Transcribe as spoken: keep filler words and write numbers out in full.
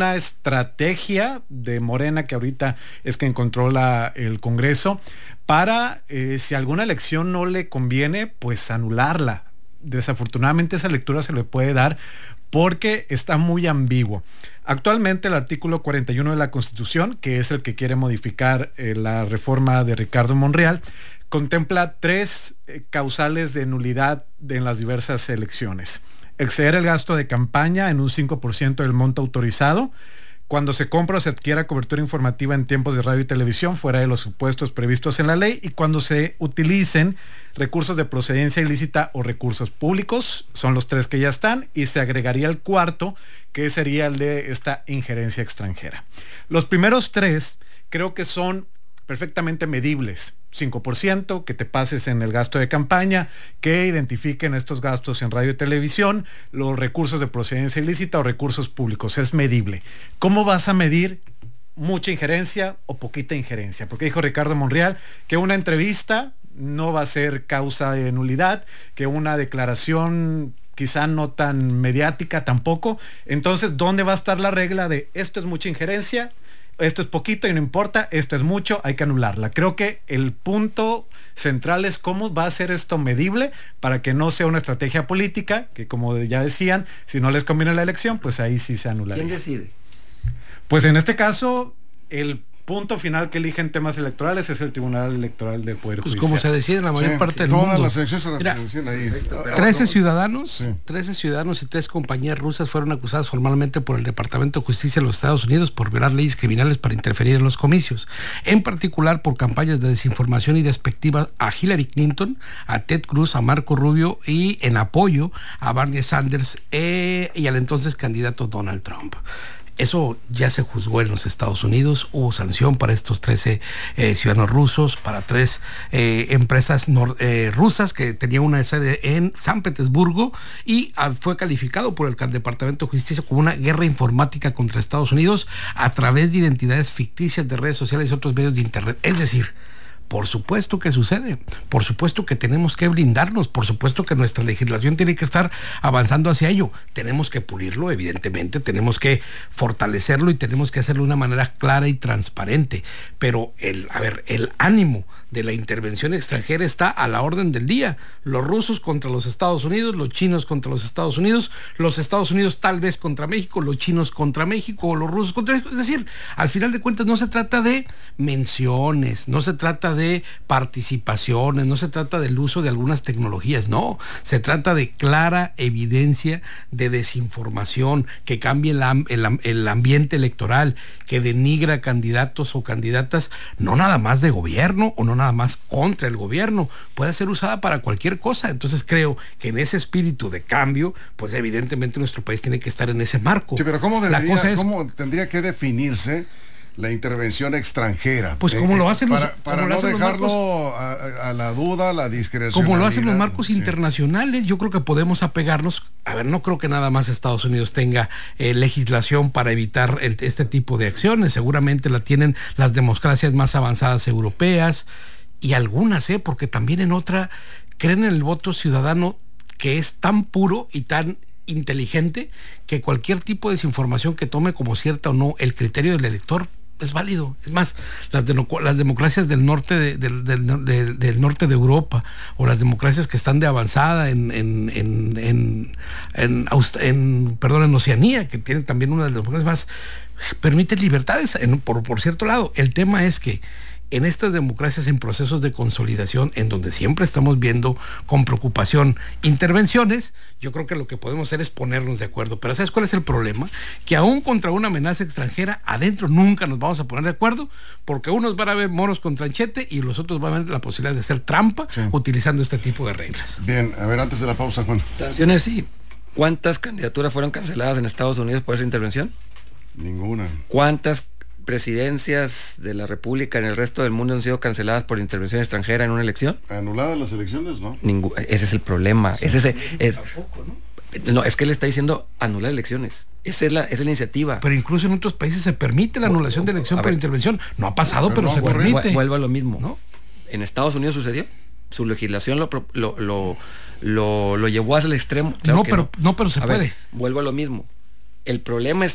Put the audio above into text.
una estrategia de Morena, que ahorita es que controla el Congreso, para eh, si alguna elección no le conviene, pues anularla. Desafortunadamente esa lectura se le puede dar porque está muy ambiguo. Actualmente el artículo cuarenta y uno de la Constitución, que es el que quiere modificar eh, la reforma de Ricardo Monreal, contempla tres eh, causales de nulidad de, en las diversas elecciones. Exceder el gasto de campaña en un cinco por ciento del monto autorizado, cuando se compra o se adquiera cobertura informativa en tiempos de radio y televisión fuera de los supuestos previstos en la ley, y cuando se utilicen recursos de procedencia ilícita o recursos públicos. Son los tres que ya están, y se agregaría el cuarto, que sería el de esta injerencia extranjera. Los primeros tres creo que son perfectamente medibles. cinco por ciento, que te pases en el gasto de campaña, que identifiquen estos gastos en radio y televisión, los recursos de procedencia ilícita o recursos públicos. Es medible. ¿Cómo vas a medir mucha injerencia o poquita injerencia? Porque dijo Ricardo Monreal que una entrevista no va a ser causa de nulidad, que una declaración quizá no tan mediática tampoco. Entonces, ¿dónde va a estar la regla de esto es mucha injerencia, esto es poquito y no importa, esto es mucho, hay que anularla? Creo que el punto central es cómo va a ser esto medible para que no sea una estrategia política, que como ya decían, si no les conviene la elección, pues ahí sí se anularía. ¿Quién decide? Pues en este caso, el punto final que eligen temas electorales es el Tribunal Electoral del Poder pues Judicial. Como se decide en la mayor sí, parte del todas mundo. Las elecciones se deciden ahí. trece ciudadanos, sí. trece ciudadanos y tres compañías rusas fueron acusados formalmente por el Departamento de Justicia de los Estados Unidos por violar leyes criminales para interferir en los comicios, en particular por campañas de desinformación y despectiva a Hillary Clinton, a Ted Cruz, a Marco Rubio, y en apoyo a Bernie Sanders eh, y al entonces candidato Donald Trump. Eso ya se juzgó en los Estados Unidos. Hubo sanción para estos trece eh, ciudadanos rusos, para tres eh, empresas nor, eh, rusas que tenían una sede en San Petersburgo, y ah, fue calificado por el Departamento de Justicia como una guerra informática contra Estados Unidos a través de identidades ficticias de redes sociales y otros medios de internet. Es decir, por supuesto que sucede, por supuesto que tenemos que blindarnos, por supuesto que nuestra legislación tiene que estar avanzando hacia ello. Tenemos que pulirlo, evidentemente, tenemos que fortalecerlo y tenemos que hacerlo de una manera clara y transparente. Pero el, a ver, el ánimo de la intervención extranjera está a la orden del día. Los rusos contra los Estados Unidos, los chinos contra los Estados Unidos, los Estados Unidos tal vez contra México, los chinos contra México, o los rusos contra México. Es decir, al final de cuentas no se trata de menciones, no se trata de participaciones, no se trata del uso de algunas tecnologías, no, se trata de clara evidencia de desinformación que cambie el, el, el ambiente electoral, que denigra candidatos o candidatas, no nada más de gobierno o no nada más contra el gobierno, puede ser usada para cualquier cosa. Entonces creo que en ese espíritu de cambio, pues evidentemente nuestro país tiene que estar en ese marco. Sí, pero ¿cómo, debería, La cosa es, ¿cómo tendría que definirse la intervención extranjera? Pues como eh, lo hacen los, para, para como no lo hacen dejarlo los marcos, a, a la duda, la discrecionalidad. Como lo hacen los marcos sí. internacionales, yo creo que podemos apegarnos. A ver, no creo que nada más Estados Unidos tenga eh, legislación para evitar el, este tipo de acciones. Seguramente la tienen las democracias más avanzadas europeas, y algunas, ¿eh? Porque también en otra creen en el voto ciudadano, que es tan puro y tan inteligente que cualquier tipo de desinformación que tome como cierta o no el criterio del elector es válido. Es más, las, de, las democracias del norte de, del, del, del, del norte de Europa, o las democracias que están de avanzada en en en, en, en, en perdón en Oceanía, que tienen también una de las democracias más, permiten libertades en, por, por cierto lado. El tema es que en estas democracias en procesos de consolidación, en donde siempre estamos viendo con preocupación intervenciones, yo creo que lo que podemos hacer es ponernos de acuerdo. Pero ¿sabes cuál es el problema? Que aún contra una amenaza extranjera, adentro nunca nos vamos a poner de acuerdo, porque unos van a ver moros con tranchete y los otros van a ver la posibilidad de hacer trampa, sí, utilizando este tipo de reglas. Bien, a ver, antes de la pausa, Juan. Sanciones, sí. ¿Cuántas candidaturas fueron canceladas en Estados Unidos por esa intervención? Ninguna. ¿Cuántas presidencias de la República en el resto del mundo han sido canceladas por intervención extranjera en una elección? ¿Anuladas las elecciones, no? Ningú- ese es el problema. Sí, ese es, es, tampoco, ¿no? No, es que él está diciendo anular elecciones. Esa es la, esa es la iniciativa. Pero incluso en otros países se permite la anulación de elección A por ver, intervención. No ha pasado, pero, pero se no ocurre. permite. Vuelvo a lo mismo, ¿no? En Estados Unidos sucedió. Su legislación lo lo, lo, lo, lo llevó hacia el extremo. Claro no, que pero, no. no, pero se a puede. Ver, vuelvo a lo mismo. El problema es